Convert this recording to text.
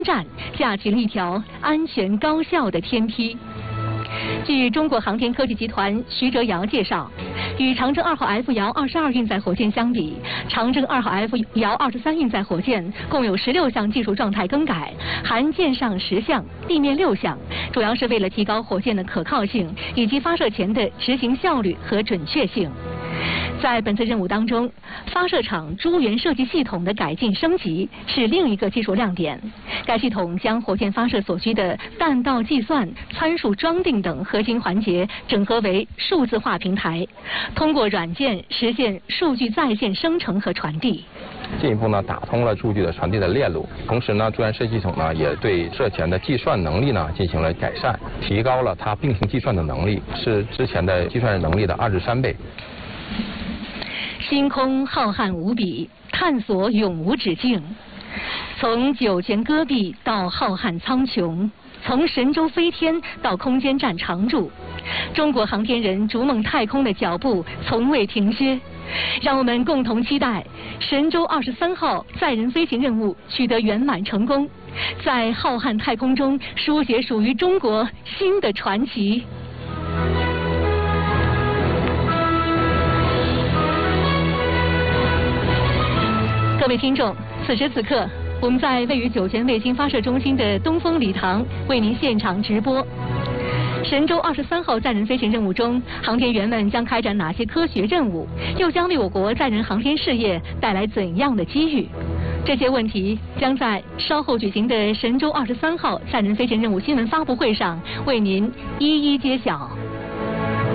站架起了一条安全高效的天梯。据中国航天科技集团徐哲尧介绍，与长征2号 F 遥22运载火箭相比，长征2号 F 遥23运载火箭共有16项技术状态更改，含舰上10项、地面6项，主要是为了提高火箭的可靠性以及发射前的执行效率和准确性。在本次任务当中，发射场诸元设计系统的改进升级是另一个技术亮点。该系统将火箭发射所需的弹道计算、参数装订等核心环节整合为数字化平台，通过软件实现数据在线生成和传递。 进一步呢打通了数据的传递的链路，同时呢，诸元设计系统呢也对射前的计算能力呢进行了改善，提高了它并行计算的能力，是之前的计算能力的2至3倍。 星空浩瀚无比，探索永无止境。从酒泉戈壁到浩瀚苍穹，从神舟飞天到空间站常驻，中国航天人逐梦太空的脚步从未停歇。让我们共同期待神舟23号载人飞行任务取得圆满成功，在浩瀚太空中书写属于中国新的传奇。各位听众，此时此刻，我们在位于酒泉卫星发射中心的东风礼堂为您现场直播。神舟23号载人飞行任务中，航天员们将开展哪些科学任务？又将为我国载人航天事业带来怎样的机遇？这些问题将在稍后举行的神舟23号载人飞行任务新闻发布会上为您一一揭晓。